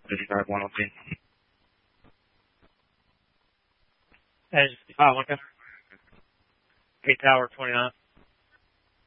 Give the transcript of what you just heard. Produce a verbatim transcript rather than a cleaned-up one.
fifty-five one oh three. Engine fifty-five, okay. K Tower twenty-nine.